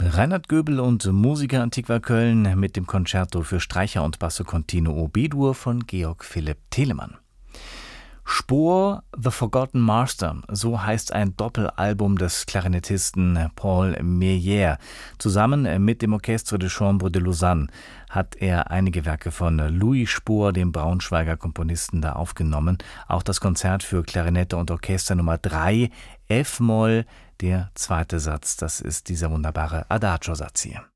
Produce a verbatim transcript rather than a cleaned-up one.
Reinhard Göbel und Musica Antiqua Köln mit dem Concerto für Streicher und Basso Continuo B-Dur von Georg Philipp Telemann. Spoor, The Forgotten Master, so heißt ein Doppelalbum des Klarinettisten Paul Meyer. Zusammen mit dem Orchestre de Chambre de Lausanne hat er einige Werke von Louis Spohr, dem Braunschweiger Komponisten, da aufgenommen. Auch das Konzert für Klarinette und Orchester Nummer drei, F-Moll, der zweite Satz, das ist dieser wunderbare Adagio-Satz hier.